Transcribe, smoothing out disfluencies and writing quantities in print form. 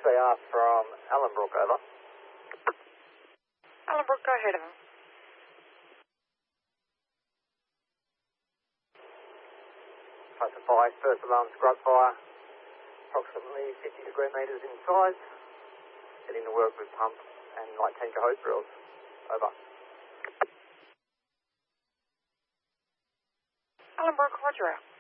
they are from Allenbrook, over. Allenbrook, go ahead, over. Classify first alarm scrub fire, approximately 50 degree metres in size, heading to work with pump and light tanker hose drills, over. Allenbrook, roger out.